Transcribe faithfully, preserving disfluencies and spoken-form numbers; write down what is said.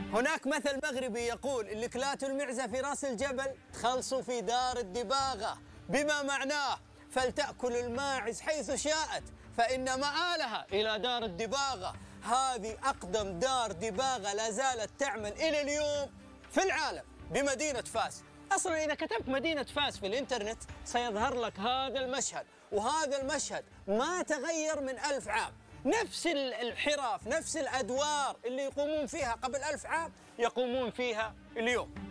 هناك مثل مغربي يقول اللي كلاتوا المعزة في راس الجبل تخلصوا في دار الدباغة، بما معناه فلتأكل الماعز حيث شاءت فإن مآلها إلى دار الدباغة. هذه أقدم دار دباغة لا زالت تعمل إلى اليوم في العالم بمدينة فاس. أصلا إذا كتبت مدينة فاس في الإنترنت سيظهر لك هذا المشهد، وهذا المشهد ما تغير من ألف عام. نفس الحرف، نفس الأدوار اللي يقومون فيها قبل ألف عام يقومون فيها اليوم.